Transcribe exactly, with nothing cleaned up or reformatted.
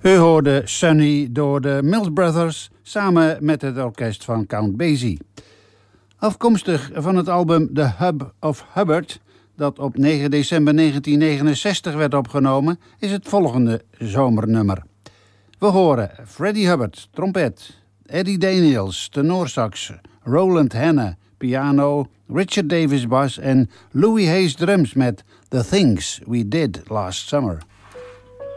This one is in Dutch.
U hoorde Sunny door de Mills Brothers samen met het orkest van Count Basie. Afkomstig van het album The Hub of Hubbard, dat op negen december negentien negenenzestig werd opgenomen, is het volgende zomernummer. We horen Freddie Hubbard, trompet, Eddie Daniels, tenorsax, Roland Hanna, piano, Richard Davis bas en Louis Hayes drums met The Things We Did Last Summer.